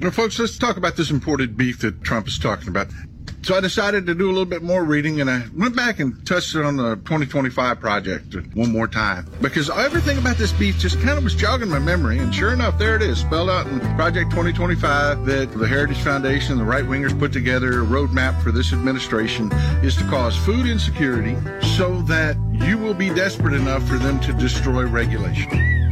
Well, folks, let's talk about this imported beef that Trump is talking about. So I decided to do a little bit more reading, and I went back and touched on the 2025 project one more time, because everything about this beef just kind of was jogging my memory. And sure enough, there it is, spelled out in Project 2025, that the Heritage Foundation and the right-wingers put together a roadmap for this administration is to cause food insecurity so that you will be desperate enough for them to destroy regulation.